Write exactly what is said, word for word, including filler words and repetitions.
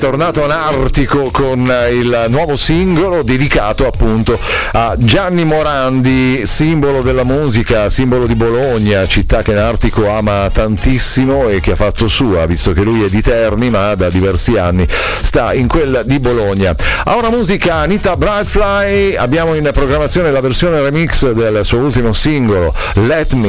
Tornato Anartico con il nuovo singolo dedicato appunto a Gianni Morandi, simbolo della musica, simbolo di Bologna, città che Anartico ama tantissimo e che ha fatto sua, visto che lui è di Terni ma da diversi anni sta in quella di Bologna. A una musica Anita Brightfly, abbiamo in programmazione la versione remix del suo ultimo singolo Let Me.